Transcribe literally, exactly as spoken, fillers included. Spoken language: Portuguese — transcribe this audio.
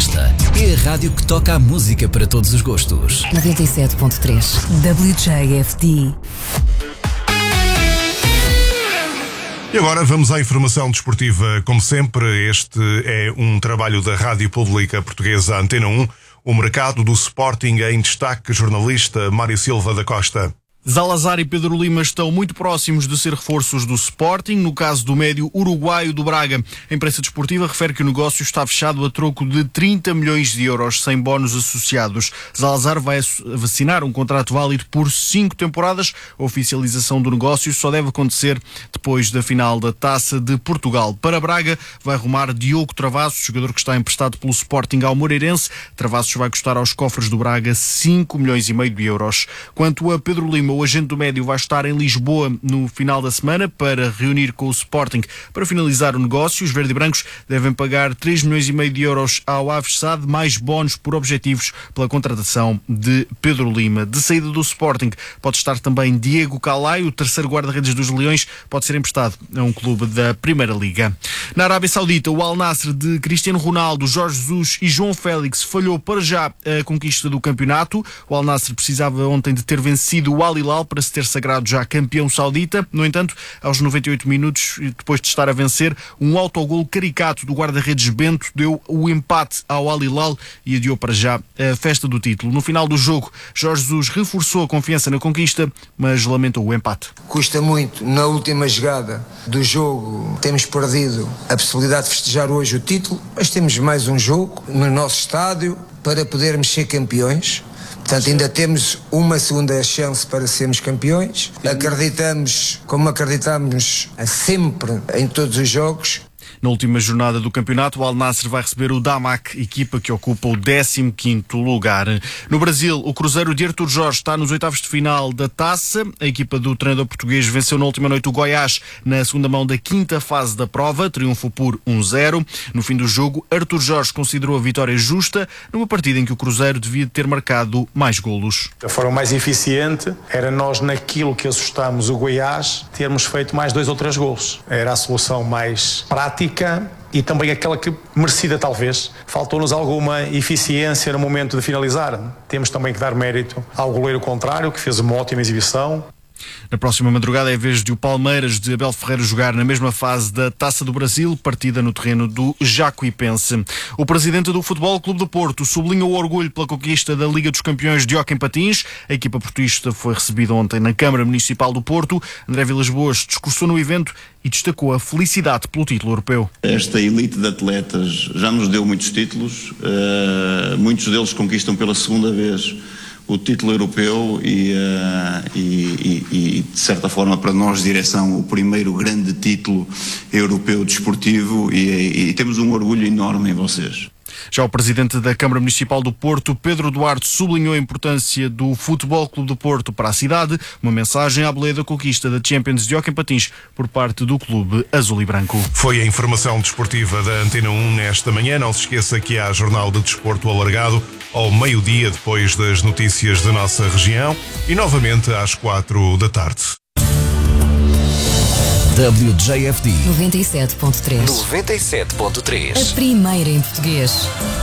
Costa. É a rádio que toca a música para todos os gostos. noventa e sete ponto três W J F D. E agora vamos à informação desportiva. Como sempre, este é um trabalho da Rádio Pública Portuguesa Antena um. O mercado do Sporting em destaque, jornalista Mário Silva da Costa. Zalazar e Pedro Lima estão muito próximos de ser reforços do Sporting, no caso do médio uruguaio do Braga. A imprensa desportiva refere que o negócio está fechado a troco de trinta milhões de euros, sem bónus associados. Zalazar vai assinar um contrato válido por cinco temporadas. A oficialização do negócio só deve acontecer depois da final da Taça de Portugal. Para Braga vai rumar Diogo Travassos, jogador que está emprestado pelo Sporting ao Moreirense. Travassos vai custar aos cofres do Braga cinco milhões e meio de euros. Quanto a Pedro Lima, o agente do médio vai estar em Lisboa no final da semana para reunir com o Sporting para finalizar o negócio. Os verde e brancos devem pagar três milhões e meio de euros ao Aves Sade, mais bónus por objetivos pela contratação de Pedro Lima. De saída do Sporting pode estar também Diego Calai, o terceiro guarda-redes dos Leões, pode ser emprestado a um clube da Primeira Liga. Na Arábia Saudita, o Al Nassr de Cristiano Ronaldo, Jorge Jesus e João Félix falhou para já a conquista do campeonato. O Al Nassr precisava ontem de ter vencido o Al Hilal para se ter sagrado já campeão saudita. No entanto, aos noventa e oito minutos, depois de estar a vencer, um autogol caricato do guarda-redes Bento deu o empate ao Al Hilal e adiou para já a festa do título. No final do jogo, Jorge Jesus reforçou a confiança na conquista, mas lamentou o empate. Custa muito, na última jogada do jogo, temos perdido a possibilidade de festejar hoje o título, mas temos mais um jogo no nosso estádio para podermos ser campeões. Portanto, ainda temos uma segunda chance para sermos campeões. Acreditamos, como acreditamos sempre em todos os jogos. Na última jornada do campeonato, o Al Nassr vai receber o Damac, equipa que ocupa o décimo quinto lugar. No Brasil, o Cruzeiro de Artur Jorge está nos oitavos de final da Taça. A equipa do treinador português venceu na última noite o Goiás na segunda mão da quinta fase da prova, triunfo por um zero. No fim do jogo, Artur Jorge considerou a vitória justa numa partida em que o Cruzeiro devia ter marcado mais golos. A forma mais eficiente era nós, naquilo que assustámos o Goiás, termos feito mais dois ou três golos. Era a solução mais prática e também aquela que merecida, talvez. Faltou-nos alguma eficiência no momento de finalizar. Temos também que dar mérito ao goleiro contrário, que fez uma ótima exibição. Na próxima madrugada é a vez de o Palmeiras de Abel Ferreira jogar na mesma fase da Taça do Brasil, partida no terreno do Jacuipense. O presidente do Futebol Clube do Porto sublinhou o orgulho pela conquista da Liga dos Campeões de Hóquei em Patins. A equipa portuguesa foi recebida ontem na Câmara Municipal do Porto. André Vilas-Boas discursou no evento e destacou a felicidade pelo título europeu. Esta elite de atletas já nos deu muitos títulos, uh, muitos deles conquistam pela segunda vez o título europeu e, uh, e, e, e, de certa forma, para nós, direção, o primeiro grande título europeu desportivo e, e, e temos um orgulho enorme em vocês. Já o presidente da Câmara Municipal do Porto, Pedro Duarte, sublinhou a importância do Futebol Clube do Porto para a cidade, uma mensagem à boleia da conquista da Champions de Hóquei em Patins por parte do clube azul e branco. Foi a informação desportiva da Antena um nesta manhã. Não se esqueça que há Jornal de Desporto alargado ao meio-dia, depois das notícias da nossa região, e novamente às quatro da tarde. W J F D noventa e sete ponto três. noventa e sete ponto três. A primeira em português.